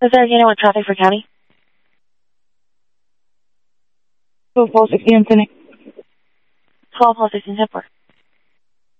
Is there again with traffic for county? 12-4-16 Infinity. 12-4-16 10-4.